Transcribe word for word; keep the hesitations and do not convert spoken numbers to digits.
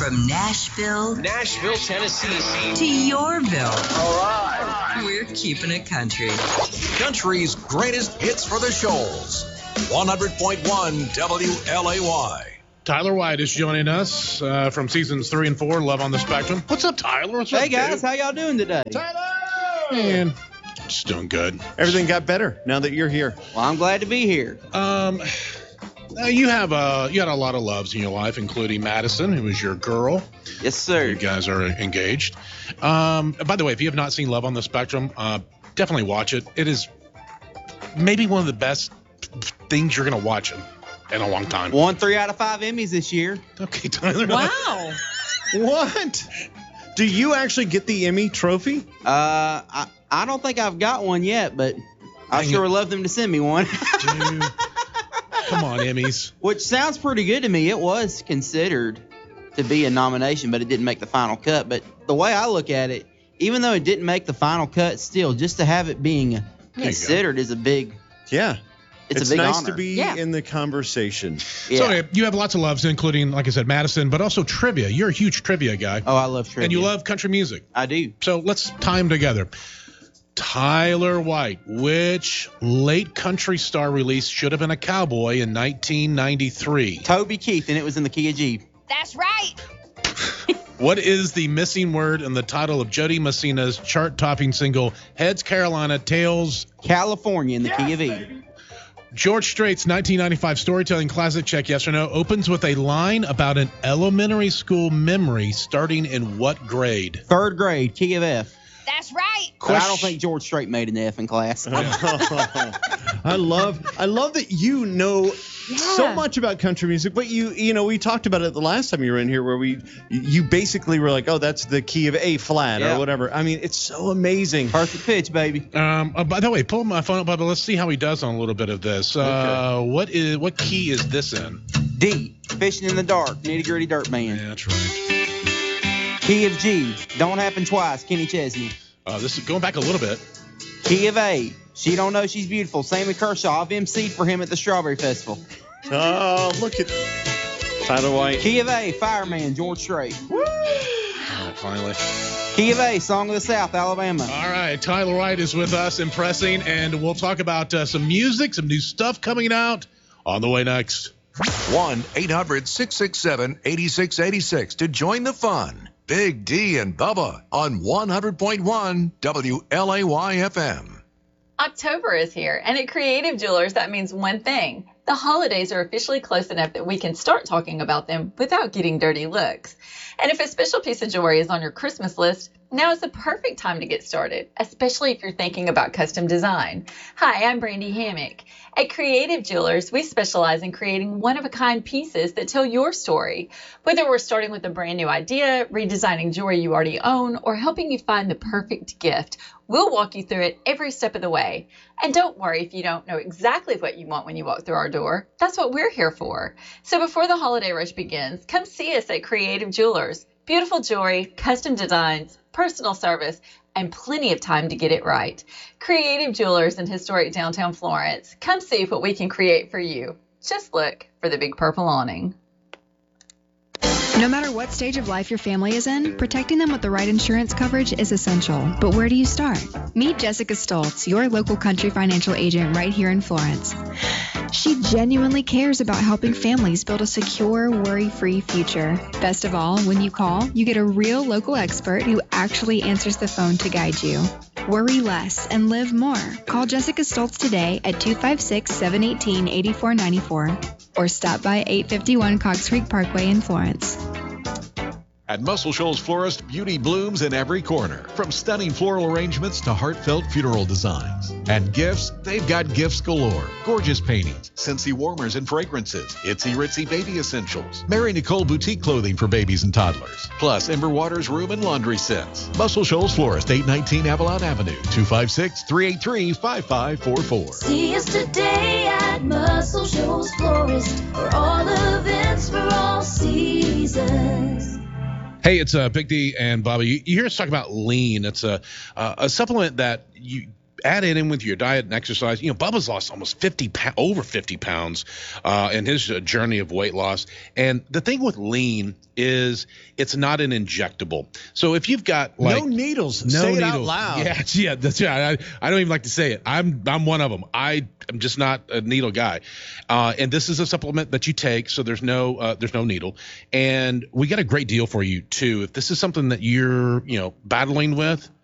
From Nashville, Nashville, Tennessee, to Yorville. All right. We're keeping it country. Country's greatest hits for the Shoals. one hundred point one W L A Y. Tyler White is joining us uh, from seasons three and four, Love on the Spectrum. What's up, Tyler? What's hey, up, guys. dude? How y'all doing today? Tyler! Man, just doing good. Everything got better now that you're here. Well, I'm glad to be here. Um, uh, you have uh, you had a lot of loves in your life, including Madison, who is your girl. Yes, sir. You guys are engaged. Um, by the way, if you have not seen Love on the Spectrum, uh, definitely watch it. It is maybe one of the best things you're going to watch in, in a long time. Won three out of five Emmys this year. Okay, Tyler. Wow. What? Do you actually get the Emmy trophy? Uh, I, I don't think I've got one yet, but I Dang sure it. would love them to send me one. Dude, come on, Emmys. Which sounds pretty good to me. It was considered to be a nomination, but it didn't make the final cut. But the way I look at it, even though it didn't make the final cut, still, just to have it being considered is a big, Yeah. it's, It's a big nice honor. to be Yeah. in the conversation. Yeah. So uh, you have lots of loves, including, like I said, Madison, but also trivia. You're a huge trivia guy. Oh, I love trivia. And you love country music. I do. So let's tie them together. Tyler White, which late country star release should have been a cowboy in nineteen ninety-three? Toby Keith, and it was in the key of G. That's right. What is the missing word in the title of Jody Messina's chart-topping single, Heads Carolina, Tails? California in the key of E. George Strait's nineteen ninety-five storytelling classic, Check Yes or No, opens with a line about an elementary school memory starting in what grade? Third grade, key of F. That's right. But I don't think George Strait made an F in class. I love I love that you know so Yeah. much about country music, but you you know, we talked about it the last time you were in here where we you basically were like, oh, that's the key of A flat Yeah. or whatever. I mean, it's so amazing. Perfect pitch, baby. Um, uh, by the way, pull my phone up, Bubba. Let's see how he does on a little bit of this. Uh, what is what key is this in? D, fishing in the dark, nitty gritty dirt band. Yeah, that's right. Key of G, don't happen twice, Kenny Chesney. Uh, this is going back a little bit. Key of A, she don't know she's beautiful, Sammy Kershaw. I've emceed for him at the Strawberry Festival. Oh, look at Tyler White. Key of A, Fireman, George Strait. Oh, finally. Key of A, Song of the South, Alabama. All right, Tyler White is with us, impressing, and we'll talk about uh, some music, some new stuff coming out on the way next. one eight hundred six six seven eight six eight six to join the fun. Big D and Bubba on one hundred point one W L A Y F M. October is here, and at Creative Jewelers, that means one thing. The holidays are officially close enough that we can start talking about them without getting dirty looks. And if a special piece of jewelry is on your Christmas list, now is the perfect time to get started, especially if you're thinking about custom design. Hi, I'm Brandy Hammock. At Creative Jewelers, we specialize in creating one-of-a-kind pieces that tell your story. Whether we're starting with a brand new idea, redesigning jewelry you already own, or helping you find the perfect gift, we'll walk you through it every step of the way. And don't worry if you don't know exactly what you want when you walk through our door. That's what we're here for. So before the holiday rush begins, come see us at Creative Jewelers. Beautiful jewelry, custom designs, personal service, and plenty of time to get it right. Creative Jewelers in historic downtown Florence. Come see what we can create for you. Just look for the big purple awning. No matter what stage of life your family is in, protecting them with the right insurance coverage is essential. But where do you start? Meet Jessica Stoltz, your local country financial agent right here in Florence. She genuinely cares about helping families build a secure, worry-free future. Best of all, when you call, you get a real local expert who actually answers the phone to guide you. Worry less and live more. Call Jessica Stoltz today at two five six, seven one eight, eight four nine four or stop by eight fifty-one Cox Creek Parkway in Florence. At Muscle Shoals Florist, beauty blooms in every corner. From stunning floral arrangements to heartfelt funeral designs. And gifts, they've got gifts galore. Gorgeous paintings, Scentsy warmers and fragrances, itsy ritzy baby essentials, Mary Nicole boutique clothing for babies and toddlers. Plus, Ember Waters room and laundry sets. Muscle Shoals Florist, eight nineteen Avalon Avenue, two five six, three eight three, five five four four. See us today at Muscle Shoals Florist for all events for all seasons. Hey, it's uh, Big D and Bobby. You, you hear us talk about lean. It's a uh, a supplement that you add it in with your diet and exercise. You know, Bubba's lost almost fifty, over fifty pounds uh, in his uh, journey of weight loss. And the thing with lean is it's not an injectable. So if you've got like no needles, no say it needles, out loud. Yeah, yeah, that's right. I, I don't even like to say it. I'm I'm one of them. I am just not a needle guy. Uh, and this is a supplement that you take, so there's no uh, there's no needle. And we got a great deal for you too. If this is something that you're you know battling with,